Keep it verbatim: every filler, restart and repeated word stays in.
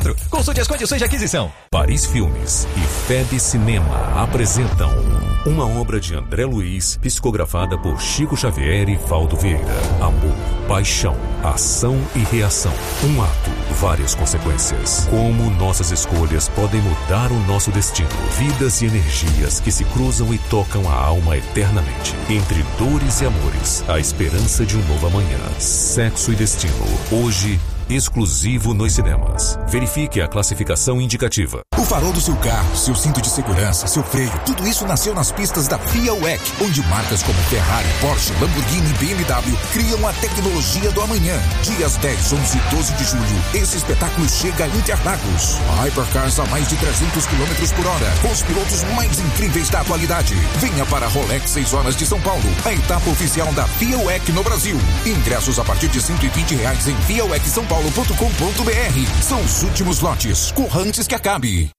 Consulte as condições de aquisição. Paris Filmes e F E B Cinema apresentam uma obra de André Luiz, psicografada por Chico Xavier e Valdo Vieira. Amor, paixão, ação e reação. Um ato, várias consequências. Como nossas escolhas podem mudar o nosso destino. Vidas e energias que se cruzam e tocam a alma eternamente. Entre dores e amores, a esperança de um novo amanhã. Sexo e destino. Hoje, exclusivo nos cinemas. Verifique a classificação indicativa. O farol do seu carro, seu cinto de segurança, seu freio, tudo isso nasceu nas pistas da FIA W E C, onde marcas como Ferrari, Porsche, Lamborghini e B M W criam a tecnologia do amanhã. Dias dez, onze e doze de julho, esse espetáculo chega a Interlagos. A Hypercars a mais de trezentos quilômetros por hora, com os pilotos mais incríveis da atualidade. Venha para a Rolex seis horas de São Paulo, a etapa oficial da FIA W E C no Brasil. Ingressos a partir de cento e vinte reais em fia w e c são paulo ponto com ponto b r. São os últimos lotes. Corra antes que acabe.